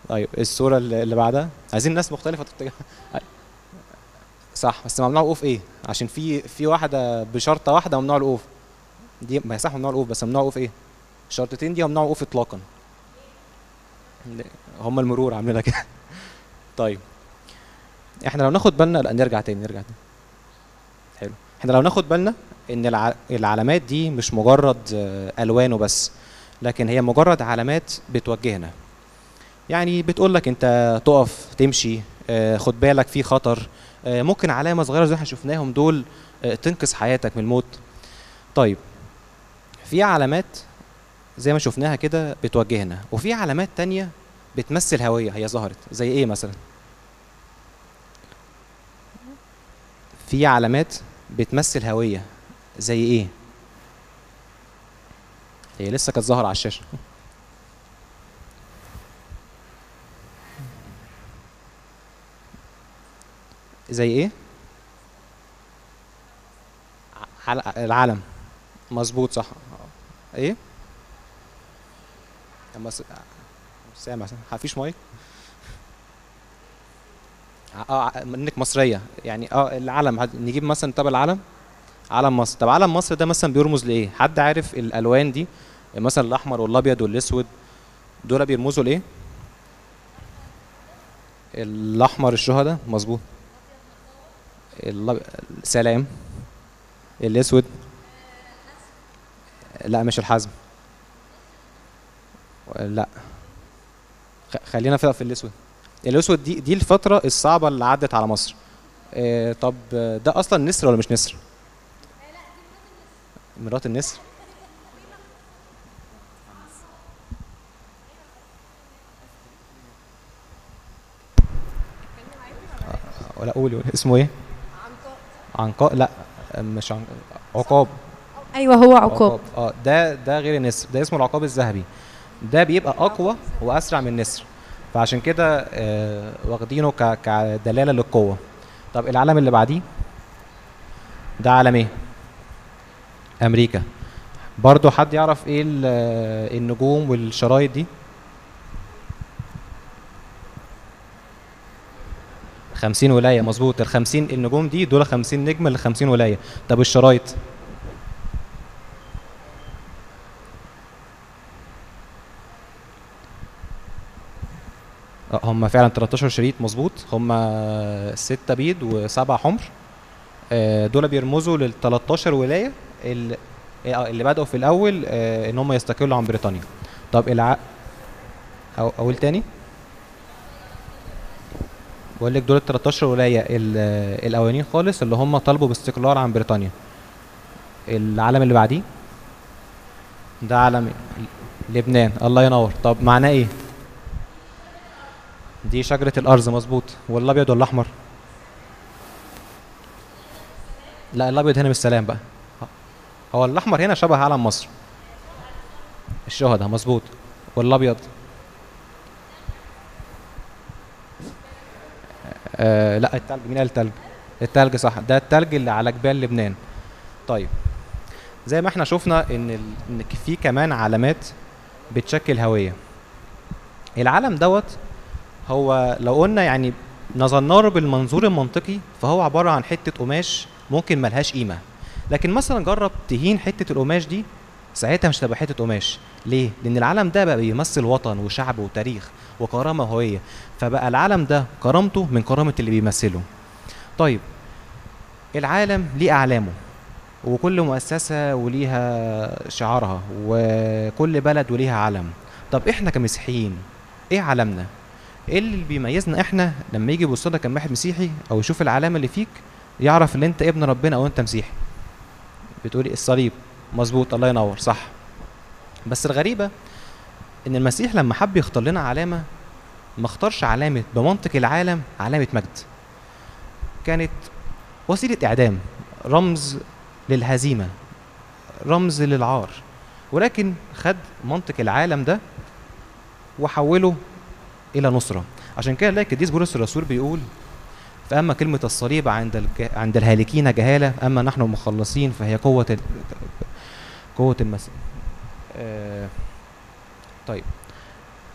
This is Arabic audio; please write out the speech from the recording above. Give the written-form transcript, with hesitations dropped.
طيب الصورة اللي بعدها، عايزين ناس مختلفة تتجه. صح، بس ممنوع الوقوف ايه؟ عشان في واحدة بشرطة واحدة ممنوع الوقوف. دي ما هي صح ممنوع الوقوف، بس ممنوع الوقوف ايه؟ الشرطتين دي ممنوع الوقوف اطلاقا. هم المرور عاملينها كده. طيب احنا لو ناخد بالنا، لا نرجع تاني نرجع تاني. حلو. احنا لو ناخد بالنا ان العلامات دي مش مجرد الوان وبس، لكن هي مجرد علامات بتوجهنا. يعني بتقول لك انت تقف تمشي، خد بالك في خطر. ممكن علامه صغيره زي ما احنا شفناهم دول تنقذ حياتك من الموت. طيب في علامات زي ما شفناها كده بتوجهنا، وفي علامات تانية بتمثل هويه هي ظهرت. زي ايه مثلا؟ في علامات بتمثل هويه زي ايه؟ هي لسه كانت ظاهره على الشاشه. زي ايه؟ العلم. مظبوط صح. ايه؟ اما سامع مفيش مايك. منك مصريه يعني. العلم نجيب مثلا، طب العلم، علم مصر. طب علم مصر ده مثلا بيرمز لايه؟ حد عارف الالوان دي؟ مثلا الاحمر والابيض والاسود دول بيرمزوا لايه؟ الاحمر الشهداء مظبوط. سلام. الاسود؟ لا مش الحزم. لا. خلينا في الاسود. الاسود دي الفتره الصعبه اللي عدت على مصر. طب ده اصلا نسر ولا مش نسر؟ مرات النسر. ولا قولي اسمه ايه؟ عنقاء؟ لا مش عقاب. ايوه هو عقاب. عقاب. ده غير النسر، ده اسمه العقاب الذهبي. ده بيبقى اقوى واسرع من النسر، فعشان كده واخدينه كدلاله للقوه. طب العلم اللي بعديه ده علم ايه؟ امريكا. برضو حد يعرف ايه النجوم والشرايط دي؟ 50 ولايه مظبوط. ال 50 النجوم دي دول 50 نجم ل 50 ولايه. طب الشرايط؟ هم فعلا 13 شريط مظبوط. هم 6 بيض و7 حمر. دول بيرمزوا لل 13 ولايه اللي اللي بدأوا في الاول ان هم يستقلوا عن بريطانيا. طب او اقول تاني؟ بقول لك دول ال 13 ولايه الاولانيين خالص اللي هم طلبوا باستقلال عن بريطانيا. العلم اللي بعديه ده علم لبنان. الله ينور. طب معناه ايه؟ دي شجرة الأرز مظبوط. والأبيض والأحمر؟ لا الأبيض هنا بالسلام بقى. هو الأحمر هنا شبه علم مصر. الشهداء مظبوط. والأبيض؟ لا التلج. مين قال التلج؟ التلج صح، ده التلج اللي على جبال لبنان. طيب زي ما احنا شفنا ان في كمان علامات بتشكل هوية. العلم دوت هو لو قلنا يعني نظرنا له بالمنظور المنطقي فهو عبارة عن حتة قماش ممكن ملهاش قيمة. لكن مثلا جرب تهين حتة القماش دي، ساعتها مش هتبقى حتة قماش. ليه؟ لأن العلم ده بقى بيمثل وطن وشعب وتاريخ وكرامة وهوية، فبقى العلم ده كرامته من كرامة اللي بيمثله. طيب العالم ليه أعلامه، وكل مؤسسة وليها شعارها، وكل بلد وليها علم. طب احنا كمسيحيين ايه علمنا؟ ايه اللي بيميزنا احنا لما يجي يبص لك كم واحد مسيحي او يشوف العلامه اللي فيك يعرف ان انت ابن ربنا او انت مسيحي؟ بتقولي الصليب. مظبوط. الله ينور صح. بس الغريبه ان المسيح لما حب يختار لنا علامه ما اختارش علامه بمنطق العالم علامه مجد. كانت وسيله اعدام، رمز للهزيمه، رمز للعار. ولكن خد منطق العالم ده وحوله الى نصره. عشان كده نلاقي القديس بولس الرسول بيقول: فأما كلمة الصليب عند الهالكين جهالة، أما نحن المخلصين فهي قوة المسيح. طيب